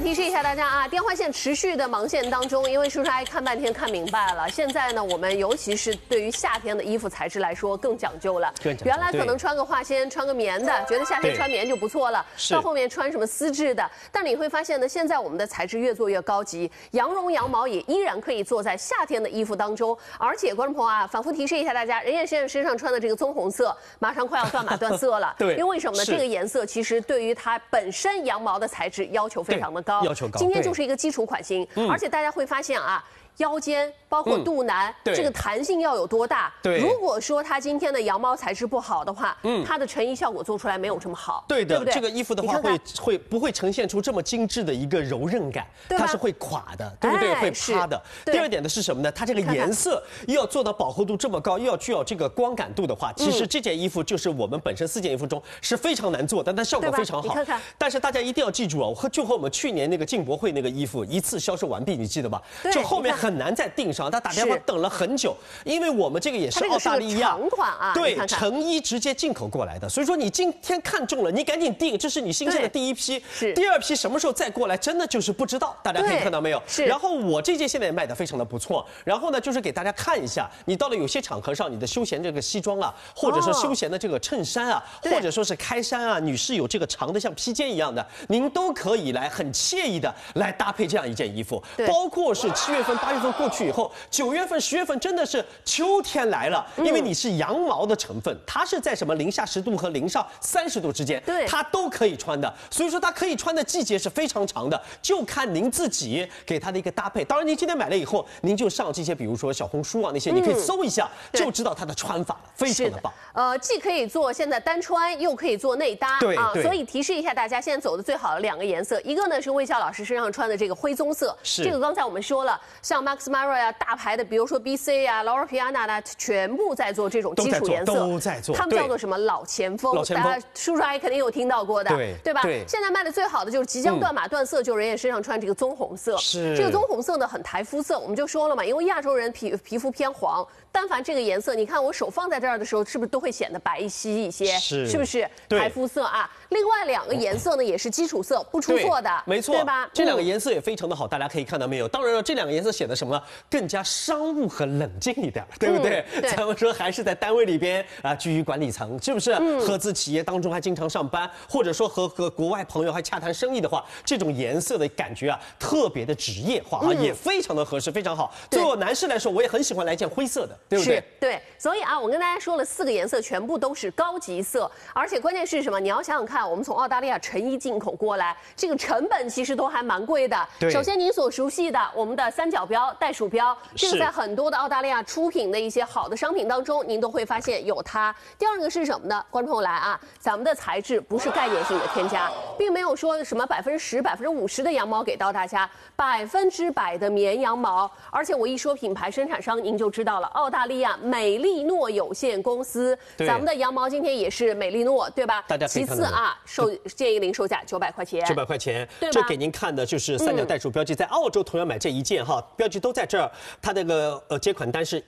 提示一下大家啊，电话线持续的忙线当中，因为叔叔阿姨看半天看明白了，现在呢，我们尤其是对于夏天的衣服材质来说更讲究了。原来可能穿个化纤、穿个棉的，觉得夏天穿棉就不错了，到后面穿什么丝质的，但你会发现呢，现在我们的材质越做越高级，羊绒、羊毛也依然可以做在夏天的衣服当中。而且观众朋友啊，反复提示一下大家，任燕先生身上穿的这个棕红色，马上快要断码断色了。 对， 因为为什么呢？这个颜色其实对于它本身羊毛的材质要求非常的高， 要求高。 今天就是一个基础款型，而且大家会发现啊。腰间包括肚腩，这个弹性要有多大？对，如果说它今天的羊毛材质不好的话，它的成衣效果做出来没有这么好。 对的， 对不对？ 这个衣服的话不会呈现出这么精致的一个柔韧感，它是会垮的，对不对？会趴的。第二点的是什么呢？它这个颜色又要做到饱和度这么高，又要具有这个光感度的话，其实这件衣服就是我们本身4件衣服中是非常难做的，但效果非常好。 你看看。 但是大家一定要记住啊，就和我们去年那个进博会那个衣服一次销售完毕，你记得吧？就后面很难再订上。他打电话等了很久，因为我们这个也是澳大利亚长款啊， 对，成衣直接进口过来的，所以说你今天看中了，你赶紧订，这是你新鲜的第一批，第二批什么时候再过来，真的就是不知道，大家可以看到没有？是。然后我这件现在也卖得非常的不错，然后呢，就是给大家看一下，你到了有些场合上，你的休闲这个西装啊，或者说休闲的这个衬衫啊，或者说是开衫啊，女士有这个长的像披肩一样的，您都可以来很惬意的来搭配这样一件衣服，包括是7月份、8月份过去以后。9月份、10月份真的是秋天来了，因为你是羊毛的成分，它是在什么零下10度和零上30度之间，它都可以穿的。所以说它可以穿的季节是非常长的，就看您自己给它的一个搭配。当然，您今天买了以后，您就上这些，比如说小红书啊那些，你可以搜一下，就知道它的穿法了，非常的棒。 既可以做现在单穿，又可以做内搭啊。所以提示一下大家，现在走的最好的2个颜色，一个呢是魏笑老师身上穿的这个灰棕色，这个刚才我们说了，像 Max Mara 啊大牌的。比如说 BC 啊、Loro Piana 啊，全部在做这种基础颜色， 都在做。 他们叫做什么老前锋？大家叔叔阿姨肯定有听到过的，对吧？现在卖的最好的就是即将断码断色，就是人家身上穿这个棕红色。是这个棕红色呢，很台肤色，我们就说了嘛，因为亚洲人皮肤偏黄，但凡这个颜色，你看我手放在这儿的时候，是不是都会显得白皙一些？是不是台肤色啊？另外2个颜色呢，也是基础色，不出错的， 没错， 对吧？ 这2个颜色也非常的好，大家可以看到没有？当然了，这2个颜色显得什么呢？更加商务和冷静一点，对不对？咱们说还是在单位里边啊，居于管理层，是不是？合资企业当中还经常上班，或者说和国外朋友还洽谈生意的话，这种颜色的感觉啊，特别的职业化啊，也非常的合适，非常好。对我男士来说，我也很喜欢来件灰色的，对不对？ 对，所以啊，我跟大家说了4个颜色，全部都是高级色，而且关键是什么？你要想想看，我们从澳大利亚成衣进口过来，这个成本其实都还蛮贵的。首先您所熟悉的我们的3角标、袋鼠标，这个在很多的澳大利亚出品的一些好的商品当中，您都会发现有它。第2个是什么呢？观众朋友来啊，咱们的材质不是概念性的添加，并没有说什么10%、50%的羊毛给到大家，100%的绵羊毛。而且我一说品牌生产商，您就知道了，澳大利亚美利诺有限公司，咱们的羊毛今天也是美利诺，对吧？ 大家可以看到。 其次啊，建议零售价900块钱 ，900块钱，这给您看的就是3角袋鼠标记，在澳洲同样买这一件哈，标记都在这儿，它那个接款单是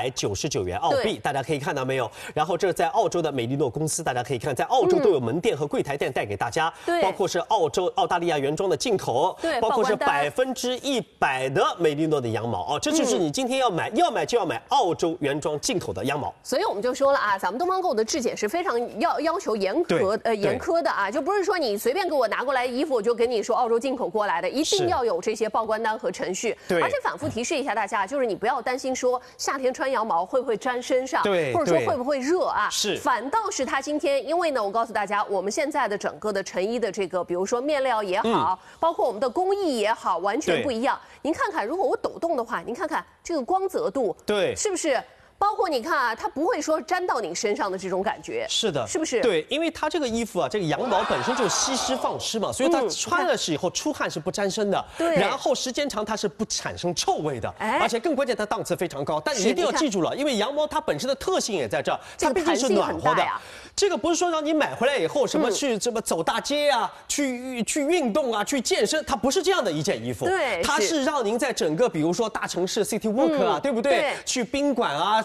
199元澳币，大家可以看到没有？然后这在澳洲的美利诺公司，大家可以看，在澳洲都有门店和柜台店带给大家，包括是澳大利亚原装的进口，包括是100%的美利诺的羊毛哦，这就是你今天要买就要买澳洲原装进口的羊毛。 所以我们就说了啊，咱们东方购的质检是非常要求严苛的啊，就不是说你随便给我拿过来衣服，我就跟你说澳洲进口过来的，一定要有这些报关单和程序。而且反复提示一下大家，就是你不要担心说夏天穿羊毛会不会粘身上，或者说会不会热啊？反倒是它今天，因为呢，我告诉大家，我们现在的整个的成衣的这个，比如说面料也好，包括我们的工艺也好，完全不一样。您看看，如果我抖动的话，您看看这个光泽度，是不是？包括你看啊，它不会说粘到你身上的这种感觉， 是的， 是不是？ 对，因为它这个衣服啊，这个羊毛本身就吸湿放湿嘛，所以它穿了是以后出汗是不沾身的，然后时间长它是不产生臭味的，而且更关键它档次非常高。但你一定要记住了，因为羊毛它本身的特性也在这儿，它毕竟是暖和的。这个不是说让你买回来以后什么去这么走大街啊，去运动啊，去健身，它不是这样的一件衣服，它是让您在整个比如说大城市 city walk 啊，对不对？去宾馆啊。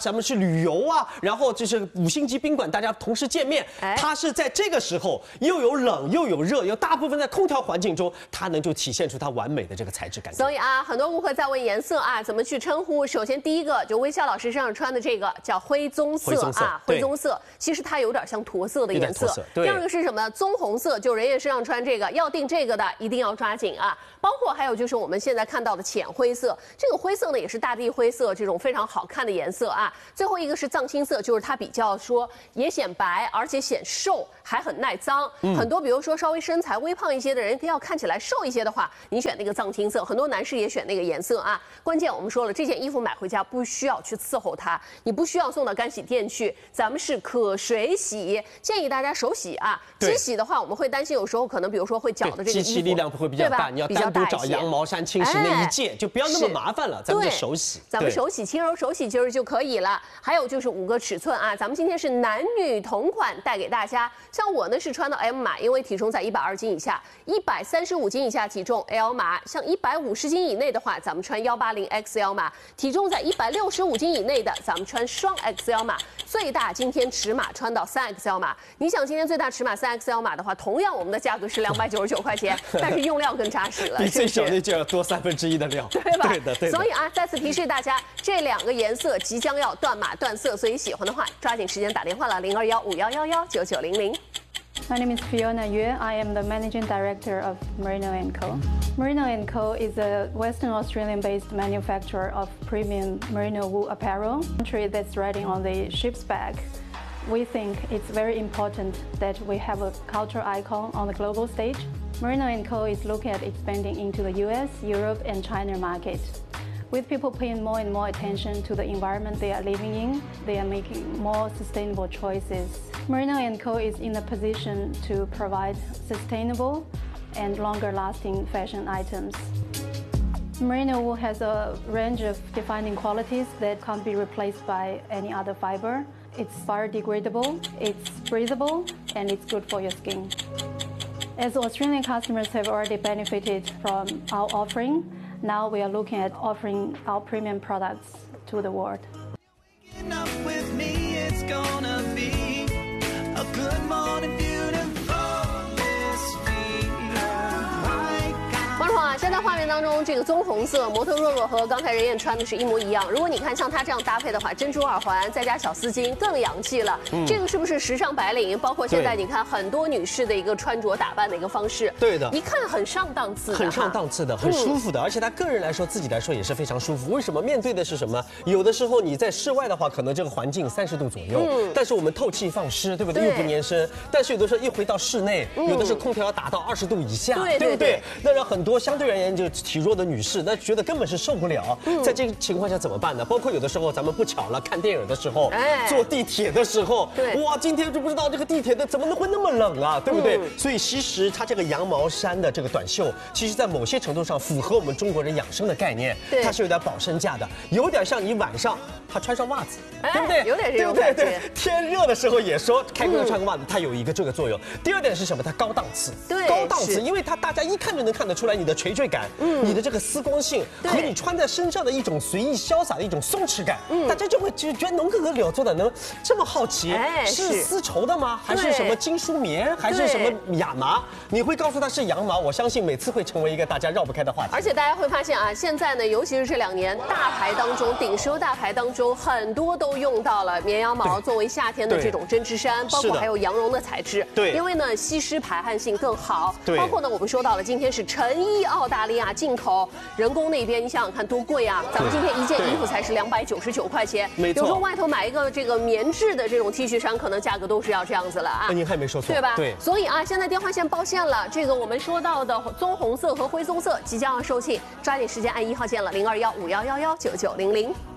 咱们去旅游啊，然后就是5星级宾馆，大家同时见面，它是在这个时候又有冷又有热，又大部分在空调环境中，它能就体现出它完美的这个材质感。 所以啊，很多顾客在问颜色啊怎么去称呼。首先第一个就微笑老师身上穿的这个叫灰棕色啊，灰棕色，其实它有点像驼色的颜色。第二个是什么呢？棕红色，就人也身上穿这个，要订这个的一定要抓紧啊。包括还有就是我们现在看到的浅灰色，这个灰色呢也是大地灰色这种非常好看的颜色啊。最后一个是藏青色，就是它比较说也显白，而且显瘦，还很耐脏。很多比如说稍微身材微胖一些的人，要看起来瘦一些的话，你选那个藏青色。很多男士也选那个颜色啊。关键我们说了，这件衣服买回家不需要去伺候它，你不需要送到干洗店去，咱们是可水洗，建议大家手洗啊。机洗的话，我们会担心有时候可能比如说会搅的这个衣服， 机器力量会比较大，你要单独找羊毛衫清洗那一件，就不要那么麻烦了，咱们就手洗。 咱们手洗，轻柔手洗其实就可以了。还有就是5个尺寸啊，咱们今天是男女同款带给大家。像我呢是穿到 M 码，因为体重在120斤以下，135斤以下体重 L 码，像150斤以内的话，咱们穿180 XL 码，体重在165斤以内的，咱们穿双 XL 码，最大今天尺码穿到3XL 码。你想今天最大尺码3XL 码的话，同样我们的价格是299块钱，但是用料更扎实了， 比最小那就要多1/3的料， 对吧？ 对的。 所以啊，再次提示大家，这2个颜色即将要断码断色，所以喜欢的话抓紧时间打电话了，0215119900。 My name is Fiona Yue. I am the Managing Director of Merino & Co. Merino & Co. is a Western Australian-based manufacturer of premium merino wool apparel. Country that's riding on the ship's back. We think it's very important that we have a cultural icon on the global stage. Merino & Co. is looking at expanding into the US, Europe, and China market. With people paying more and more attention to the environment they are living in, they are making more sustainable choices. Merino & Co. is in a position to provide sustainable and longer-lasting fashion items. Merino wool has a range of defining qualities that can't be replaced by any other fiber. It's biodegradable, it's breathable, and it's good for your skin. As Australian customers have already benefited from our offering, now we are looking at offering our premium products to the world. With me, it's gonna be a good morning view to fall this feet. 观众啊，现在画面当中这个棕红色，模特若若和刚才任燕穿的是一模一样。如果你看像她这样搭配的话，珍珠耳环再加小丝巾更洋气了。这个是不是时尚白领？包括现在你看很多女士的一个穿着打扮的一个方式。 对的， 一看很上档次的， 很上档次的，很舒服的，而且她个人来说，自己来说也是非常舒服。为什么？面对的是什么？有的时候你在室外的话，可能这个环境30度左右，但是我们透气放湿，对不对？又不粘身。但是有的时候一回到室内，有的时候空调要打到20度以下，对不对？那让很多相对而言就体弱的女士，那觉得根本是受不了。在这个情况下怎么办呢？包括有的时候咱们不巧了，看电影的时候，坐地铁的时候，哇，今天就不知道这个地铁的怎么会那么冷啊，对不对？所以其实它这个羊毛衫的这个短袖，其实在某些程度上符合我们中国人养生的概念，它是有点保身价的，有点像你晚上他穿上袜子，对不对？ 有点这种感觉。 天热的时候也说开工要穿个袜子，它有一个这个作用。第二点是什么？它高档次，高档次，因为它大家一看就能看得出来你的垂坠感，你的这个丝光性和你穿在身上的一种随意潇洒的一种松弛感，大家就会觉得农哥和柳做的能这么好奇，是丝绸的吗？还是什么金属棉？还是什么亚麻？你会告诉他是羊毛，我相信每次会成为一个大家绕不开的话题。 而且大家会发现啊，现在呢，尤其是这2年，大牌当中，顶奢大牌当中，很多都用到了绵羊毛作为夏天的这种针织衫，包括还有羊绒的材质。对，因为呢，吸湿排汗性更好。对，包括呢，我们说到了，今天是成衣澳大利亚进口，人工那边你想想看多贵啊！咱们今天一件衣服才是299块钱，没错。有时候外头买一个这个棉质的这种 T 恤衫，可能价格都是要这样子了啊。 您还没说错， 对吧？ 对。 所以啊，现在电话线爆线了，这个我们说到的棕红色和灰棕色即将要售罄，抓紧时间按1号键了，0215111990。